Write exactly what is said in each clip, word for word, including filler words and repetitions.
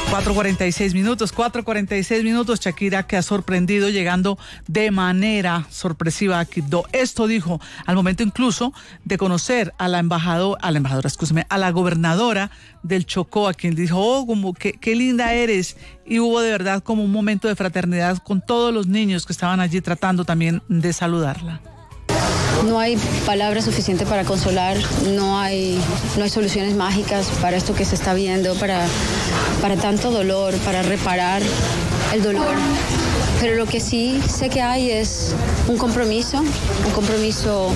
cuatro cuarenta y seis minutos, cuatro cuarenta y seis minutos. Shakira, que ha sorprendido llegando de manera sorpresiva a Quibdó. Esto dijo al momento incluso de conocer a la embajadora, a la embajadora, escúcheme, a la gobernadora del Chocó, a quien dijo, oh, como que qué linda eres. Y hubo de verdad como un momento de fraternidad con todos los niños que estaban allí tratando también de saludarla. No hay palabras suficientes para consolar, no hay, no hay soluciones mágicas para esto que se está viendo, para, para tanto dolor, para reparar el dolor. Pero lo que sí sé que hay es un compromiso, un compromiso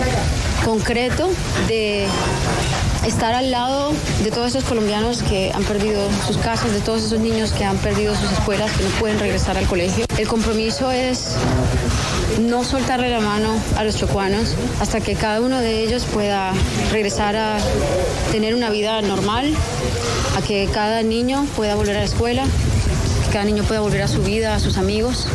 concreto de estar al lado de todos esos colombianos que han perdido sus casas, de todos esos niños que han perdido sus escuelas, que no pueden regresar al colegio. El compromiso es no soltarle la mano a los chocuanos hasta que cada uno de ellos pueda regresar a tener una vida normal, a que cada niño pueda volver a la escuela, que cada niño pueda volver a su vida, a sus amigos.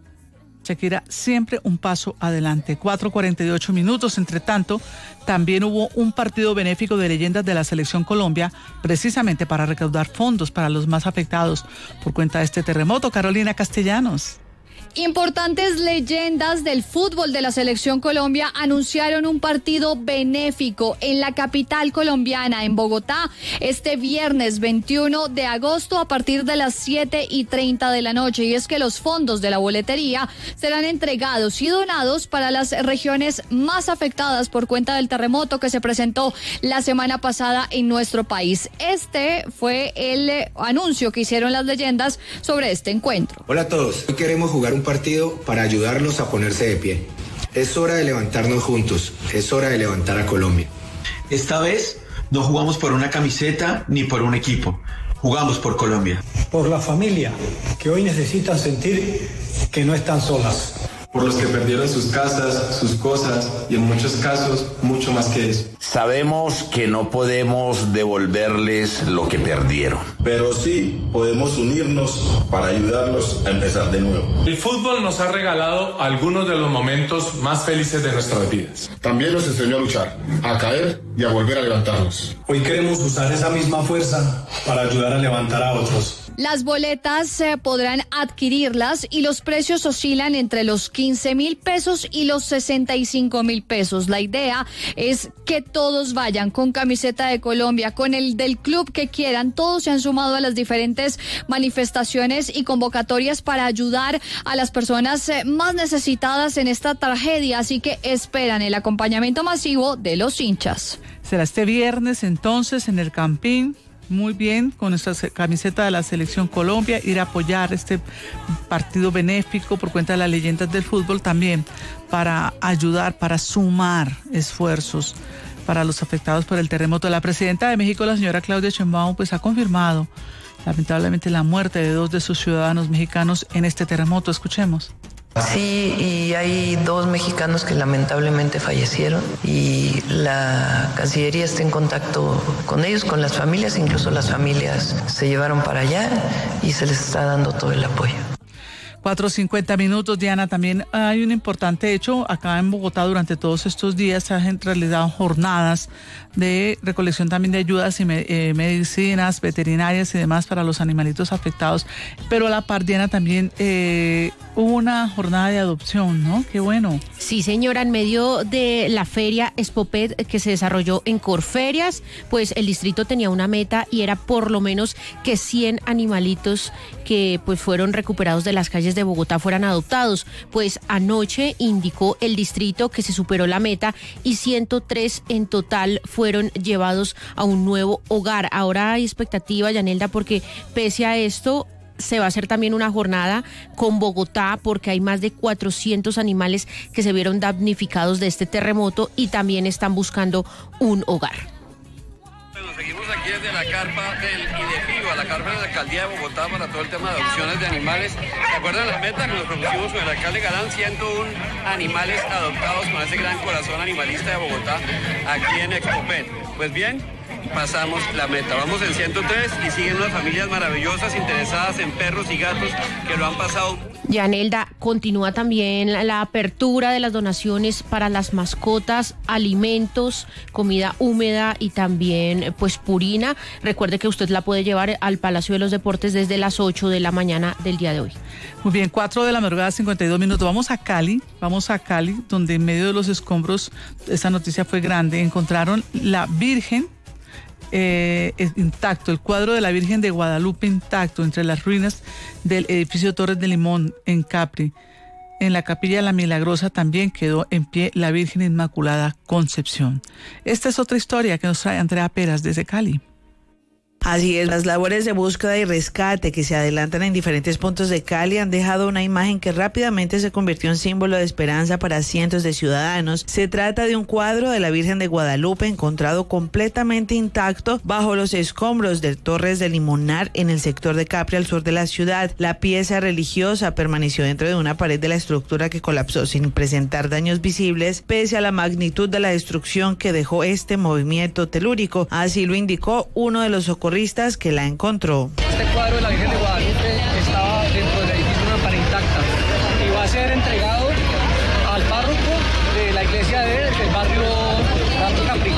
Shakira, siempre un paso adelante. cuatro cuarenta y ocho minutos. Entre tanto, también hubo un partido benéfico de leyendas de la Selección Colombia, precisamente para recaudar fondos para los más afectados por cuenta de este terremoto. Carolina Castellanos. Importantes leyendas del fútbol de la Selección Colombia anunciaron un partido benéfico en la capital colombiana, en Bogotá, este viernes veintiuno de agosto a partir de las siete y treinta de la noche. Y es que los fondos de la boletería serán entregados y donados para las regiones más afectadas por cuenta del terremoto que se presentó la semana pasada en nuestro país. Este fue el eh, anuncio que hicieron las leyendas sobre este encuentro. Hola a todos, hoy queremos jugar un partido para ayudarlos a ponerse de pie. Es hora de levantarnos juntos, es hora de levantar a Colombia. Esta vez no jugamos por una camiseta ni por un equipo, jugamos por Colombia. Por la familia, que hoy necesitan sentir que no están solas. Por los que perdieron sus casas, sus cosas y en muchos casos mucho más que eso. Sabemos que no podemos devolverles lo que perdieron. Pero sí podemos unirnos para ayudarlos a empezar de nuevo. El fútbol nos ha regalado algunos de los momentos más felices de nuestras vidas. También nos enseñó a luchar, a caer y a volver a levantarnos. Hoy queremos usar esa misma fuerza para ayudar a levantar a otros. Las boletas eh, podrán adquirirlas y los precios oscilan entre los quince mil pesos y los sesenta y cinco mil pesos. La idea es que todos vayan con camiseta de Colombia, con el del club que quieran. Todos se han sumado a las diferentes manifestaciones y convocatorias para ayudar a las personas eh, más necesitadas en esta tragedia. Así que esperan el acompañamiento masivo de los hinchas. Será este viernes entonces en el Campín. Muy bien, con nuestra camiseta de la Selección Colombia, ir a apoyar este partido benéfico por cuenta de las leyendas del fútbol, también para ayudar, para sumar esfuerzos para los afectados por el terremoto. La presidenta de México, la señora Claudia Sheinbaum, pues ha confirmado lamentablemente la muerte de dos de sus ciudadanos mexicanos en este terremoto. Escuchemos. Sí, y hay dos mexicanos que lamentablemente fallecieron y la Cancillería está en contacto con ellos, con las familias, incluso las familias se llevaron para allá y se les está dando todo el apoyo. cuatro cincuenta minutos, Diana. También hay un importante hecho acá en Bogotá. Durante todos estos días se han realizado jornadas de recolección también de ayudas y me, eh, medicinas veterinarias y demás para los animalitos afectados, pero a la par, Diana, también eh, hubo una jornada de adopción, ¿no? Qué bueno. Sí, señora, en medio de la feria Expopet que se desarrolló en Corferias, pues el distrito tenía una meta y era por lo menos que cien animalitos que pues fueron recuperados de las calles de Bogotá fueran adoptados. Pues anoche indicó el distrito que se superó la meta y ciento tres en total fueron llevados a un nuevo hogar. Ahora hay expectativa, Yanelda, porque pese a esto se va a hacer también una jornada con Bogotá porque hay más de cuatrocientos animales que se vieron damnificados de este terremoto y también están buscando un hogar. Bueno, seguimos aquí desde la carpa del IDEFIBA, la carpa de la Alcaldía de Bogotá para todo el tema de adopciones de animales. ¿Se acuerdan las metas que nos propusimos con el alcalde Galán? ciento uno animales adoptados con ese gran corazón animalista de Bogotá aquí en Expopet. Pues bien, pasamos la meta. Vamos en ciento tres y siguen unas familias maravillosas interesadas en perros y gatos que lo han pasado. Yanelda, continúa también la, la apertura de las donaciones para las mascotas, alimentos, comida húmeda y también pues purina. Recuerde que usted la puede llevar al Palacio de los Deportes desde las ocho de la mañana del día de hoy. Muy bien, cuatro de la madrugada, cincuenta y dos minutos. Vamos a Cali, vamos a Cali, donde en medio de los escombros, esta noticia fue grande, encontraron la Virgen eh, intacto, el cuadro de la Virgen de Guadalupe intacto entre las ruinas del edificio Torres de Limón en Capri. En la Capilla de la Milagrosa también quedó en pie la Virgen Inmaculada Concepción. Esta es otra historia que nos trae Andrea Peras desde Cali. Así es, las labores de búsqueda y rescate que se adelantan en diferentes puntos de Cali han dejado una imagen que rápidamente se convirtió en símbolo de esperanza para cientos de ciudadanos. Se trata de un cuadro de la Virgen de Guadalupe encontrado completamente intacto bajo los escombros de Torres de Limonar en el sector de Capri al sur de la ciudad. La pieza religiosa permaneció dentro de una pared de la estructura que colapsó sin presentar daños visibles pese a la magnitud de la destrucción que dejó este movimiento telúrico. Así lo indicó uno de los socorristas que la encontró. Este cuadro de la Virgen de Guadalupe estaba dentro del edificio de una pared intacta y va a ser entregado al párroco de la iglesia de, del barrio Rancho Capri.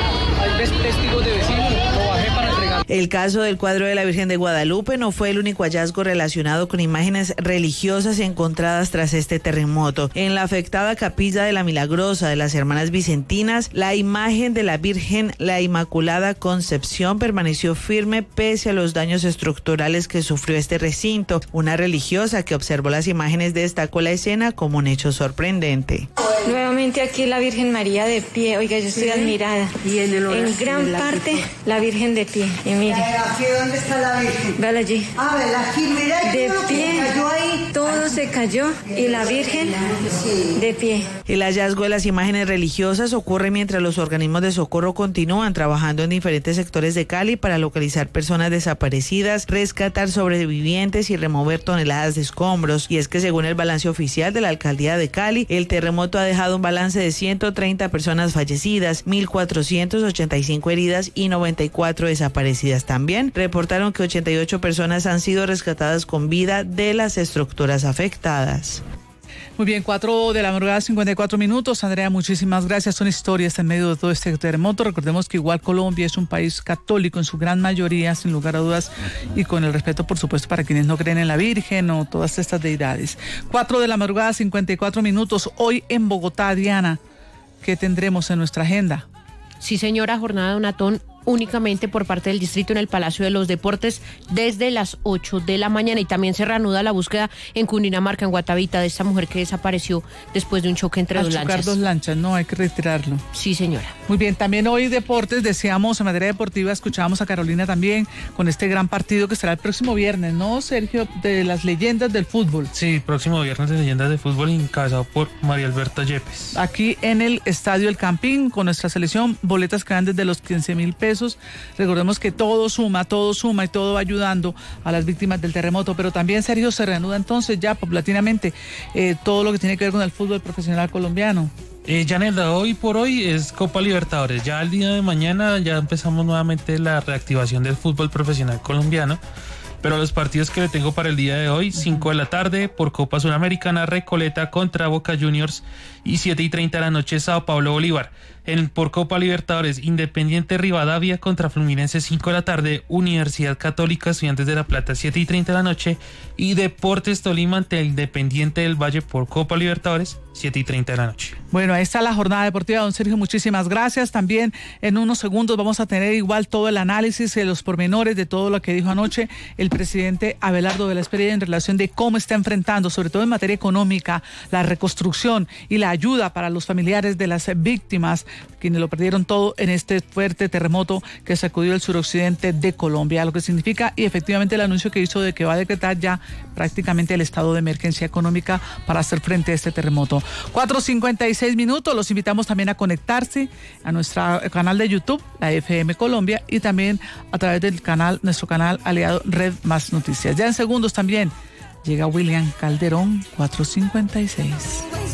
Hay testigos de vecinos, lo bajé para entregar. El caso del cuadro de la Virgen de Guadalupe no fue el único hallazgo relacionado con imágenes religiosas encontradas tras este terremoto. En la afectada Capilla de la Milagrosa de las Hermanas Vicentinas, la imagen de la Virgen, la Inmaculada Concepción, permaneció firme pese a los daños estructurales que sufrió este recinto. Una religiosa que observó las imágenes destacó la escena como un hecho sorprendente. Nuevamente aquí la Virgen María de pie, oiga, yo estoy admirada. Y en, el en gran parte la Virgen de pie. Y mire. ¿Aquí dónde está la Virgen? Véala allí. Ah, vela aquí, mira. De pie. Cayó ahí. Todo se cayó y la Virgen sí. de pie. El hallazgo de las imágenes religiosas ocurre mientras los organismos de socorro continúan trabajando en diferentes sectores de Cali para localizar personas desaparecidas, rescatar sobrevivientes y remover toneladas de escombros. Y es que según el balance oficial de la alcaldía de Cali, el terremoto ha dejado un balance de ciento treinta personas fallecidas, mil cuatrocientas ochenta y cinco heridas y noventa y cuatro desaparecidas. También reportaron que ochenta y ocho personas han sido rescatadas con vida de las estructuras afectadas. Muy bien, cuatro de la madrugada, cincuenta y cuatro minutos. Andrea, muchísimas gracias. Son historias en medio de todo este terremoto. Recordemos que igual Colombia es un país católico en su gran mayoría, sin lugar a dudas, y con el respeto, por supuesto, para quienes no creen en la Virgen o todas estas deidades. Cuatro de la madrugada, cincuenta y cuatro minutos. Hoy en Bogotá, Diana, ¿qué tendremos en nuestra agenda? Sí, señora, jornada de Onatón únicamente por parte del distrito en el Palacio de los Deportes desde las ocho de la mañana, y también se reanuda la búsqueda en Cundinamarca, en Guatavita, de esta mujer que desapareció después de un choque entre Al dos chocar lanchas. dos lanchas, no, hay que retirarlo. Sí, señora. Muy bien, también hoy deportes, decíamos en materia deportiva, escuchábamos a Carolina también con este gran partido que será el próximo viernes, ¿no, Sergio? De las leyendas del fútbol. Sí, próximo viernes de leyendas del fútbol, encabezado por María Alberta Yepes. Aquí en el Estadio El Campín, con nuestra selección, boletas que van desde los quince mil pesos. Recordemos que todo suma, todo suma y todo va ayudando a las víctimas del terremoto, pero también, Sergio, se reanuda entonces ya paulatinamente eh, todo lo que tiene que ver con el fútbol profesional colombiano. Eh, Yanelda, hoy por hoy es Copa Libertadores. Ya el día de mañana ya empezamos nuevamente la reactivación del fútbol profesional colombiano. Pero los partidos que le tengo para el día de hoy, cinco de la tarde por Copa Sudamericana, Recoleta contra Boca Juniors, y siete y treinta de la noche, Sao Paulo Bolívar. En, por Copa Libertadores, Independiente Rivadavia contra Fluminense, cinco de la tarde, Universidad Católica Estudiantes de La Plata, siete y treinta de la noche, y Deportes Tolima ante el Independiente del Valle por Copa Libertadores, siete y treinta de la noche. Bueno, ahí está la jornada deportiva, don Sergio, muchísimas gracias. También en unos segundos vamos a tener igual todo el análisis de los pormenores de todo lo que dijo anoche el presidente Abelardo de la Espriella en relación de cómo está enfrentando, sobre todo en materia económica, la reconstrucción y la ayuda para los familiares de las víctimas, quienes lo perdieron todo en este fuerte terremoto que sacudió el suroccidente de Colombia, lo que significa, y efectivamente el anuncio que hizo de que va a decretar ya prácticamente el estado de emergencia económica para hacer frente a este terremoto. cuatro cincuenta y seis minutos, los invitamos también a conectarse a nuestro canal de YouTube, la F M Colombia, y también a través del canal, nuestro canal aliado Red Más Noticias. Ya en segundos también llega William Calderón, cuatro cincuenta y seis.